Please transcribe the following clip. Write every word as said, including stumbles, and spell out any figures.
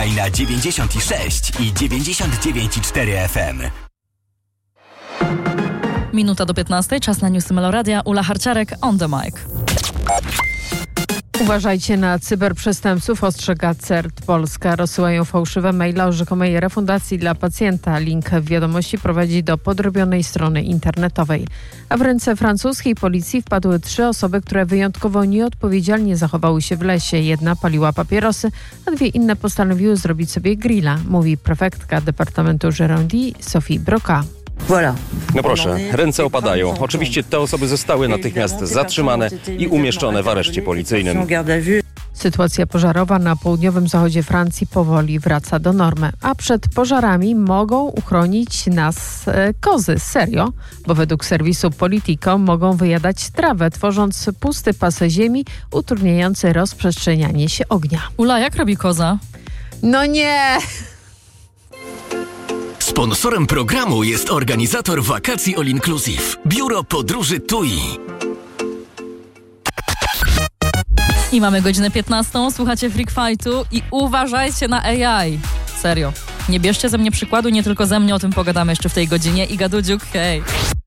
Na dziewięćdziesiąt sześć i dziewięćdziesiąt dziewięć i cztery F M. Minuta do piętnastej, czas na newsy Meloradia. Ula Harciarek, on the mic. Uważajcie na cyberprzestępców, ostrzega C E R T Polska. Rozsyłają fałszywe maile o rzekomej refundacji dla pacjenta. Link w wiadomości prowadzi do podrobionej strony internetowej. A w ręce francuskiej policji wpadły trzy osoby, które wyjątkowo nieodpowiedzialnie zachowały się w lesie. Jedna paliła papierosy, a dwie inne postanowiły zrobić sobie grilla, mówi prefektka Departamentu Gironde Sophie Broca. No proszę, ręce opadają. Oczywiście te osoby zostały natychmiast zatrzymane i umieszczone w areszcie policyjnym. Sytuacja pożarowa na południowym zachodzie Francji powoli wraca do normy, a przed pożarami mogą uchronić nas e, kozy. Serio? Bo według serwisu Politico mogą wyjadać trawę, tworząc pusty pas ziemi utrudniający rozprzestrzenianie się ognia. Ula, jak robi koza? No nie! Sponsorem programu jest organizator wakacji All Inclusive. Biuro Podróży T U I. I mamy godzinę piętnastą, słuchacie Freak Fightu i uważajcie na A I. Serio. Nie bierzcie ze mnie przykładu, nie tylko ze mnie, o tym pogadamy jeszcze w tej godzinie. Iga Dudziuk, hej.